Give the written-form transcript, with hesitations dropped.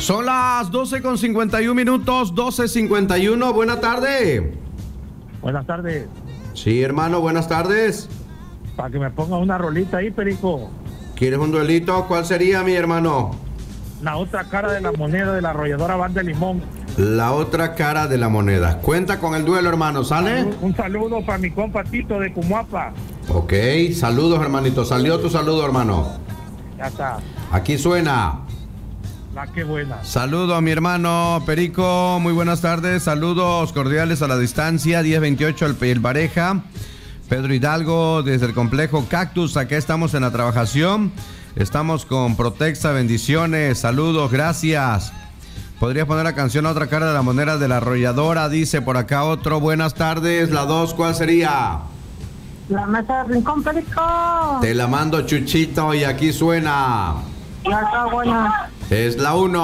Son las 12:51, 12:51. Buena tarde. Buenas tardes. Sí, hermano, buenas tardes. Para que me ponga una rolita ahí, Perico. ¿Quieres un duelito? ¿Cuál sería, mi hermano? La otra cara de la moneda de la arrolladora Banda de Limón. La otra cara de la moneda. Cuenta con el duelo, hermano, ¿sale? Un saludo para mi compa Tito de Cumuapa. Ok, saludos, hermanito. Salió tu saludo, hermano. Ya está. Aquí suena. Qué buena. Saludo a mi hermano Perico, muy buenas tardes, saludos cordiales a la distancia, 1028 el Pareja, Pedro Hidalgo desde el complejo Cactus, acá estamos en la trabajación, estamos con Protexa, bendiciones, saludos, gracias. ¿Podrías poner la canción a otra cara de la moneda de la arrolladora? Dice por acá otro, buenas tardes, la 2, ¿cuál sería? La mesa de Rincón, Perico. Te la mando, Chuchito, y aquí suena. Ya está buena. Es la 1.